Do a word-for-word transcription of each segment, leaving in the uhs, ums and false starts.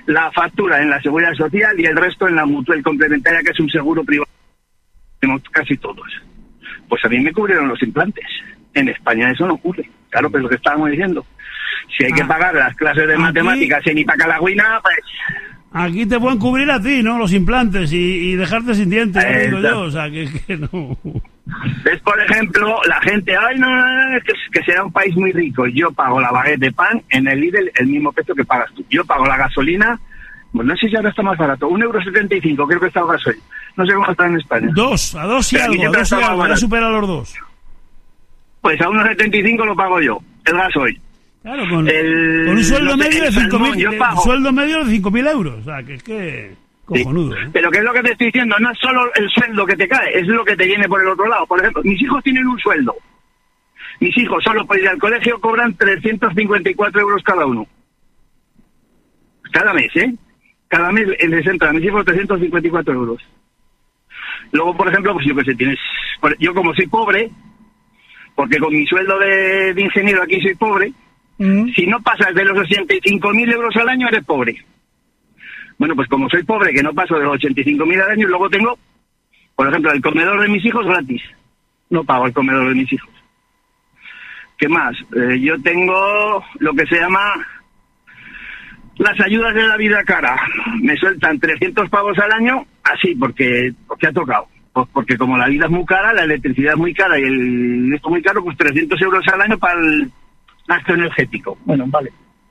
la factura en la Seguridad Social y el resto en la Mutual Complementaria, que es un seguro privado. Tenemos casi todos. Pues a mí me cubrieron los implantes. En España eso no ocurre. Claro, pues lo que estábamos diciendo. Si hay ah, que pagar las clases de aquí, matemáticas en Ipacalagüina, pues... Aquí te pueden cubrir a ti, ¿no? Los implantes y, y dejarte sin dientes, eh, digo yo, o sea, que, que no... Es, por ejemplo, la gente, ay, no, no, no, que, que será un país muy rico. Yo pago la baguette de pan en el Lidl el mismo precio que pagas tú. Yo pago la gasolina, pues no sé si ahora está más barato, un euro setenta y cinco, creo que está el gasoil. No sé cómo está en España. Dos, a dos y Pero algo, a dos y algo, ya supera los dos. Pues a uno setenta y cinco lo pago yo, el gasoil. Claro, con, el, con un sueldo no sé, medio de cinco mil, sueldo medio de cinco mil euros, o sea, que es que cojonudo. Sí. ¿eh? Pero que es lo que te estoy diciendo, no es solo el sueldo que te cae, es lo que te viene por el otro lado. Por ejemplo, mis hijos tienen un sueldo. Mis hijos solo por ir al colegio cobran trescientos cincuenta y cuatro euros cada uno. Cada mes, ¿eh? Cada mes les entra a mis hijos trescientos cincuenta y cuatro euros. Luego, por ejemplo, pues yo que sé, tienes... Yo como soy pobre, porque con mi sueldo de, de ingeniero aquí soy pobre, mm. si no pasas de los ochenta y cinco mil euros al año, eres pobre. Bueno, pues como soy pobre, que no paso de los ochenta y cinco mil al año, luego tengo, por ejemplo, el comedor de mis hijos gratis. No pago el comedor de mis hijos. ¿Qué más? Eh, yo tengo lo que se llama las ayudas de la vida cara. Me sueltan trescientos pavos al año, así, porque, porque ha tocado. Pues porque como la vida es muy cara, la electricidad es muy cara y el esto muy caro, pues trescientos euros al año para el gasto energético. Bueno, vale.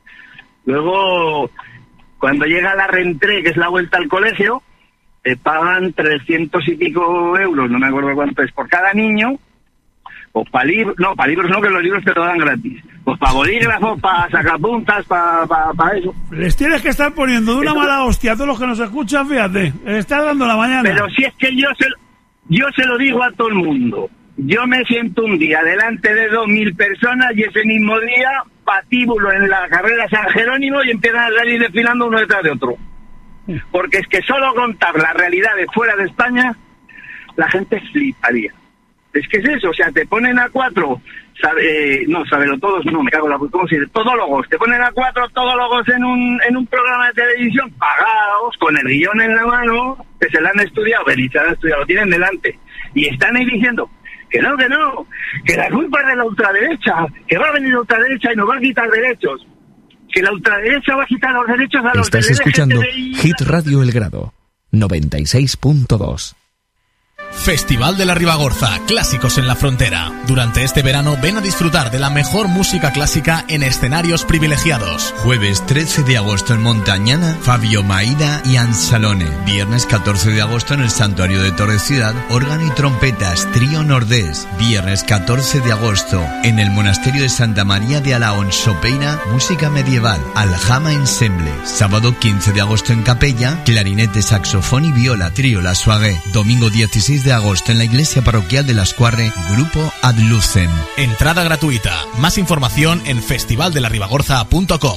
Luego, cuando llega la rentré, que es la vuelta al colegio, te pagan trescientos y pico euros, no me acuerdo cuánto es, por cada niño. Pues para libros, no, para libros no, que los libros te lo dan gratis. Pues para bolígrafos, para sacapuntas, para pa, pa eso. Les tienes que estar poniendo de una mala hostia a todos los que nos escuchan, fíjate. Les estás dando la mañana. Pero si es que yo se, yo se lo digo a todo el mundo. Yo me siento un día delante de dos mil personas y ese mismo día patíbulo en la carrera San Jerónimo y empiezan a salir desfilando uno detrás de otro. Porque es que solo contar la realidad de fuera de España, la gente fliparía. Es que es eso, o sea, te ponen a cuatro, sabe, no, sabelo todos, no, me cago en la... ¿Cómo se dice? Todólogos, te ponen a cuatro todólogos en un en un programa de televisión, pagados, con el guión en la mano, que se lo han estudiado, que ni se lo han estudiado, lo tienen delante, y están ahí diciendo que no, que no, que la culpa es de la ultraderecha, que va a venir la ultraderecha y nos va a quitar derechos, que la ultraderecha va a quitar los derechos a los... Estás escuchando Hit Radio El Grado, noventa y seis punto dos. Festival de la Ribagorza, clásicos en la frontera. Durante este verano ven a disfrutar de la mejor música clásica en escenarios privilegiados. Jueves trece de agosto en Montañana, Fabio Maida y Ansalone. Viernes catorce de agosto en el Santuario de Torre Ciudad, órgano y trompetas, Trío Nordés. Viernes catorce de agosto en el Monasterio de Santa María de Alaón, Sopeira, música medieval, Aljama Ensemble. Sábado quince de agosto en Capella, clarinete, saxofón y viola, Trío La Soirée. Domingo dieciséis de agosto en la iglesia parroquial de Las Cuarre, Grupo Ad Lucem. Entrada gratuita. Más información en festival de la ribagorza punto com.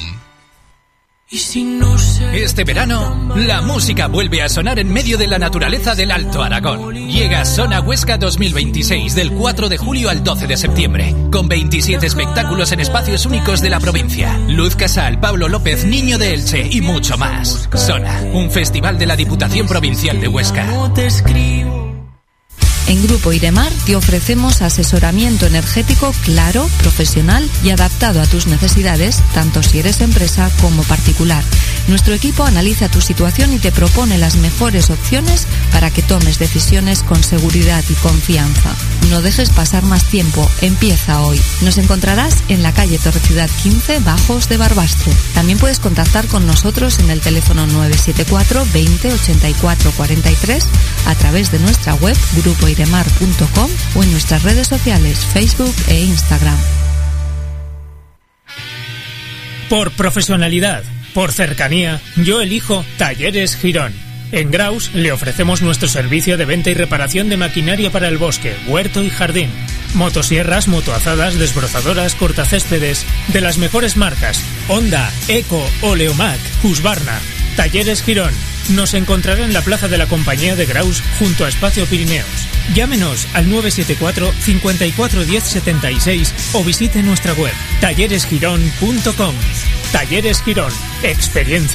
Este verano, la música vuelve a sonar en medio de la naturaleza del Alto Aragón. Llega Sona Huesca dos mil veintiséis del cuatro de julio al doce de septiembre, con veintisiete espectáculos en espacios únicos de la provincia. Luz Casal, Pablo López, Niño de Elche y mucho más. Sona, un festival de la Diputación Provincial de Huesca. En Grupo Iremar te ofrecemos asesoramiento energético claro, profesional y adaptado a tus necesidades, tanto si eres empresa como particular. Nuestro equipo analiza tu situación y te propone las mejores opciones para que tomes decisiones con seguridad y confianza. No dejes pasar más tiempo, empieza hoy. Nos encontrarás en la calle Torre Ciudad quince, Bajos de Barbastro. También puedes contactar con nosotros en el teléfono nueve siete cuatro veinte ochenta y cuatro cuarenta y tres, a través de nuestra web grupo iremar punto com o en nuestras redes sociales Facebook e Instagram. Por profesionalidad, por cercanía, yo elijo Talleres Girón. En Graus le ofrecemos nuestro servicio de venta y reparación de maquinaria para el bosque, huerto y jardín. Motosierras, motoazadas, desbrozadoras, cortacéspedes, de las mejores marcas: Honda, Eco, Oleomac, Husqvarna. Talleres Girón. Nos encontrará en la plaza de la Compañía de Graus, junto a Espacio Pirineos. Llámenos al nueve siete cuatro cincuenta y cuatro diez setenta y seis o visite nuestra web talleres girón punto com. Talleres Girón. Experiencia.